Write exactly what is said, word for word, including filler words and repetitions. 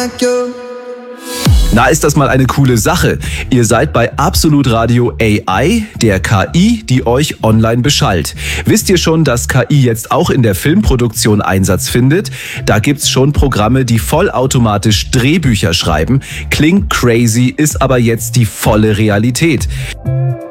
Na, ist das mal eine coole Sache. Ihr seid bei Absolut Radio A I, der K I, die euch online beschallt. Wisst ihr schon, dass K I jetzt auch in der Filmproduktion Einsatz findet? Da gibt's schon Programme, die vollautomatisch Drehbücher schreiben. Klingt crazy, ist aber jetzt die volle Realität.